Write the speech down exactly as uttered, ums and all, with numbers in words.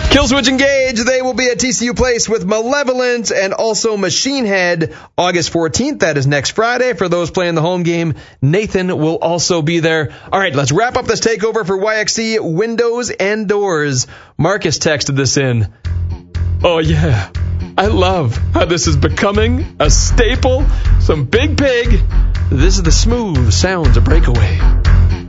Killswitch Engage, they will be at T C U Place with Malevolent and also Machine Head August fourteenth. That is next Friday. For those playing the home game, Nathan will also be there. All right, let's wrap up this takeover for Y X C Windows and Doors. Marcus texted this in. Oh, yeah. I love how this is becoming a staple. Some Big Pig. This is the smooth sounds of Breakaway.